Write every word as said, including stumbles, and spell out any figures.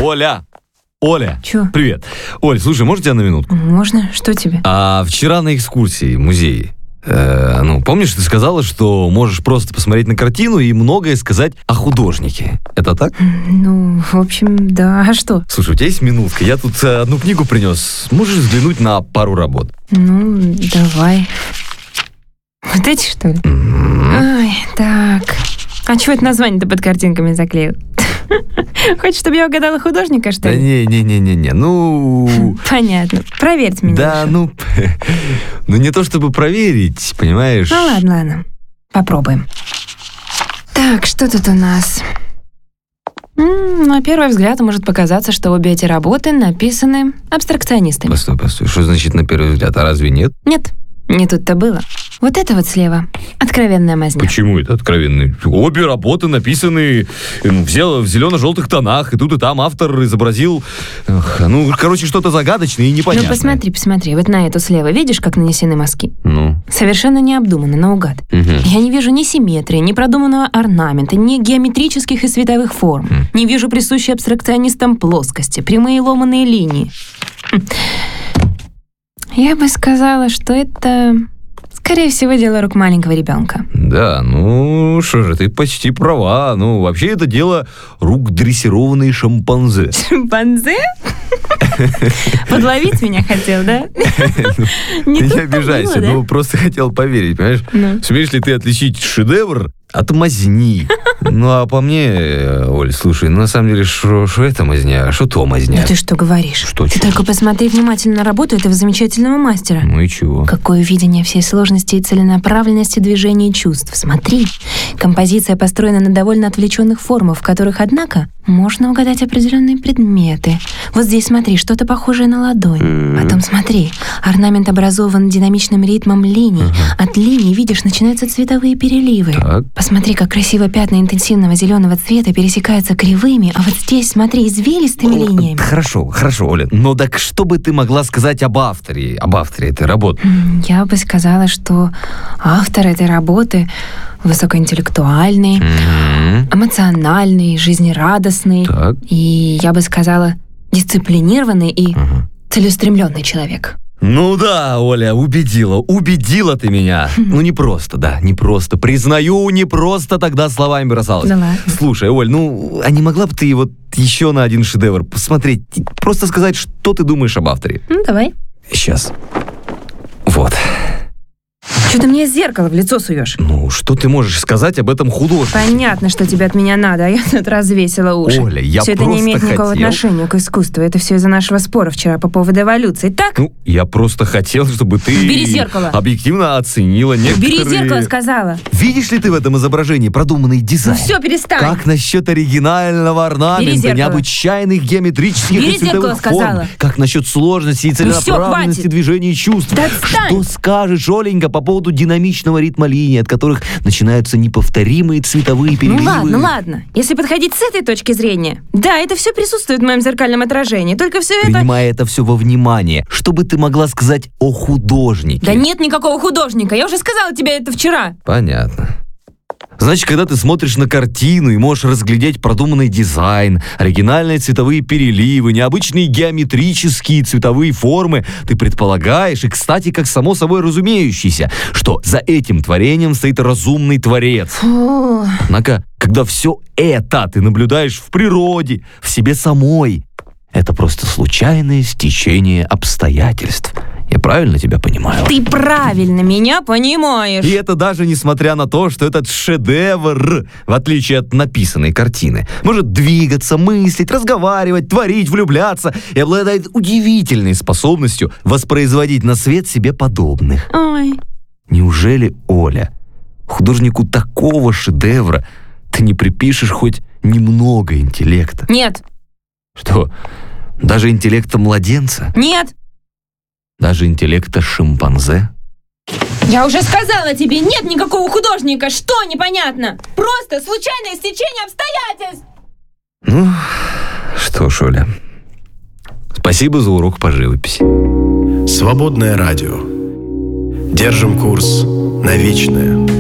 Оля! Оля! Чё? Привет. Оль, слушай, можно тебя на минутку? Можно? Что тебе? А вчера на экскурсии в музее, э, ну, помнишь, ты сказала, что можешь просто посмотреть на картину и многое сказать о художнике. Это так? Ну, в общем, да. А что? Слушай, у тебя есть минутка? Я тут э, одну книгу принес. Можешь взглянуть на пару работ? Ну, давай. Вот эти, что ли? Mm-hmm. Ой, так. А чего это название-то под картинками заклеил? Хочешь, чтобы я угадала художника, что Да ли? не-не-не-не-не, ну... Понятно. Проверьте меня. Да, ну... Ну, не то чтобы проверить, понимаешь? Ну, ладно, ладно. Попробуем. Так, что тут у нас? М, На первый взгляд может показаться, что обе эти работы написаны абстракционистами. Постой, постой, что значит на первый взгляд, а разве нет? Нет, не тут-то было. Вот это вот слева — откровенная мазня. Почему это откровенный? Обе работы написаны ну, в зел- в зелено-желтых тонах, и тут и там автор изобразил, эх, ну, короче, что-то загадочное и непонятное. Ну, посмотри, посмотри, вот на эту слева, видишь, как нанесены мазки? Ну? Совершенно необдуманно, наугад. Угу. Я не вижу ни симметрии, ни продуманного орнамента, ни геометрических и световых форм. Хм. Не вижу присущей абстракционистам плоскости, прямые ломаные линии. Хм. Я бы сказала, что это, скорее всего, дело рук маленького ребенка. Да, ну, что же, ты почти права. Ну, вообще это дело рук дрессированной шимпанзе. Шимпанзе? Подловить меня хотел, да? Ты не обижайся, ну, просто хотел поверить, понимаешь? Ну. Сумеешь ли ты отличить шедевр от мазни? Ну, а по мне, Оль, слушай, ну, на самом деле, что это мазня, а что то мазня? Ну ты что говоришь? Что, Ты чё? только посмотри внимательно на работу этого замечательного мастера. Ну и чего? Какое видение всей сложности и целенаправленности движений и чувств. Смотри, композиция построена на довольно отвлеченных формах, в которых, однако, можно угадать определенные предметы. Вот здесь смотри, что-то похожее на ладонь. Потом смотри, орнамент образован динамичным ритмом линий. От линий, видишь, начинаются цветовые переливы. Так. Посмотри, как красиво пятна интенсивного зеленого цвета пересекаются кривыми, а вот здесь, смотри, извилистыми линиями. Хорошо, хорошо, Оля. Но так что бы ты могла сказать об авторе, об авторе этой работы? М, Я бы сказала, что автор этой работы высокоинтеллектуальный, Мгм. эмоциональный, жизнерадостный Так. и, я бы сказала, дисциплинированный и Ага. целеустремленный человек. Ну да, Оля, убедила, убедила ты меня. Ну не просто, да, не просто. Признаю, не просто тогда словами бросалась. Да ладно. Слушай, Оль, ну, а не могла бы ты вот еще на один шедевр посмотреть, и просто сказать, что ты думаешь об авторе? Ну, давай. Сейчас. Вот. Что ты мне зеркало в лицо суешь? Ну, что ты можешь сказать об этом художнике? Понятно, что тебе от меня надо, а я тут развесила уши. Оля, я Все это не просто имеет никакого хотел- отношения к искусству. Это все из-за нашего спора вчера по поводу эволюции. Так? Ну, я просто хотел, чтобы ты Бери зеркало. объективно оценила некоторые... Бери зеркало, сказала. Видишь ли ты в этом изображении продуманный дизайн? Ну все, перестань. Как насчет оригинального Бери орнамента, зеркало. необычайных геометрических Бери и цветовых зеркало, сказала. форм? Как насчет сложности и Ну всё, целенаправленности хватит. движений и чувств? Да отстань. Что скажешь, Оленька, по поводу динамичного ритма линий, от которых начинаются неповторимые цветовые Ну переливы? ладно, ладно. Если подходить с этой точки зрения, да, это все присутствует в моем зеркальном отражении. Только все это... Принимая это все во внимание, что бы ты могла сказать о художнике? Да нет никакого художника. Я уже сказала тебе это вчера. Понятно. Значит, когда ты смотришь на картину и можешь разглядеть продуманный дизайн, оригинальные цветовые переливы, необычные геометрические цветовые формы, ты предполагаешь, и, кстати, как само собой разумеющийся, что за этим творением стоит разумный творец. Фу. Однако, когда все это ты наблюдаешь в природе, в себе самой, это просто случайное стечение обстоятельств. Я правильно тебя понимаю? Ты правильно меня понимаешь. И это даже несмотря на то, что этот шедевр, в отличие от написанной картины, может двигаться, мыслить, разговаривать, творить, влюбляться и обладает удивительной способностью воспроизводить на свет себе подобных. Ой. Неужели, Оля, художнику такого шедевра ты не припишешь хоть немного интеллекта? Нет, Что, даже интеллекта младенца? нет. Даже интеллекта шимпанзе? Я уже сказала тебе, нет никакого художника. Что непонятно? Просто случайное стечение обстоятельств. Ну, что ж, Оля, спасибо за урок по живописи. Свободное радио. Держим курс на вечное.